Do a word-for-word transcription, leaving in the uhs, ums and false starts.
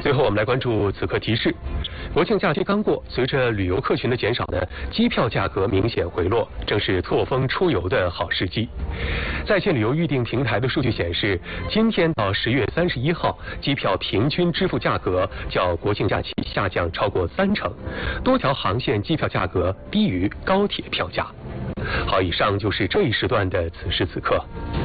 最后，我们来关注此刻提示：国庆假期刚过，随着旅游客群的减少呢，机票价格明显回落，正是错峰出游的好时机。在线旅游预订平台的数据显示，今天到十月三十一号，机票平均支付价格较国庆假期下降超过三成，多条航线机票价格低于高铁票价。好，以上就是这一时段的此时此刻。